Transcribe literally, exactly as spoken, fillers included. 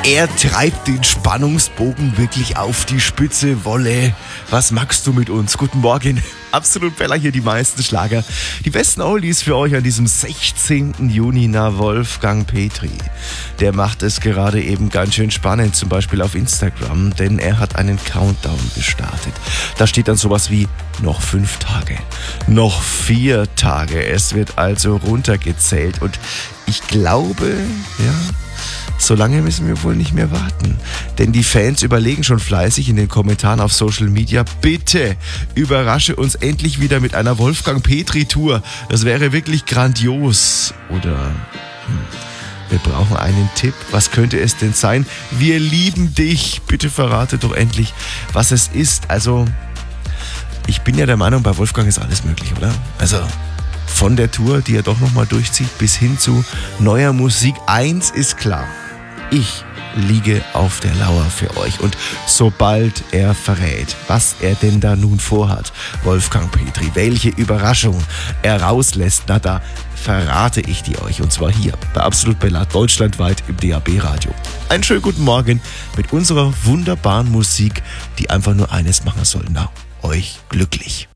Er treibt den Spannungsbogen wirklich auf die Spitze. Wolle, was magst du mit uns? Guten Morgen. Absolut Bella hier, die meisten Schlager. Die besten Oldies für euch an diesem sechzehnten Juni. Na, Wolfgang Petri. Der macht es gerade eben ganz schön spannend, zum Beispiel auf Instagram, denn er hat einen Countdown gestartet. Da steht dann sowas wie noch fünf Tage, noch vier Tage. Es wird also runtergezählt und ich glaube, ja, so lange müssen wir wohl nicht mehr warten. Denn die Fans überlegen schon fleißig in den Kommentaren auf Social Media, bitte überrasche uns endlich wieder mit einer Wolfgang Petri Tour. Das wäre wirklich grandios. Oder hm, wir brauchen einen Tipp. Was könnte es denn sein? Wir lieben dich. Bitte verrate doch endlich, was es ist. Also, ich bin ja der Meinung, bei Wolfgang ist alles möglich, oder? Also, von der Tour, die er doch nochmal durchzieht, bis hin zu neuer Musik. Eins ist klar. Ich liege auf der Lauer für euch. Und sobald er verrät, was er denn da nun vorhat, Wolfgang Petri, welche Überraschung er rauslässt, na da verrate ich die euch. Und zwar hier bei Absolut Bella, deutschlandweit im D A B-Radio. Einen schönen guten Morgen mit unserer wunderbaren Musik, die einfach nur eines machen soll. Na, euch glücklich.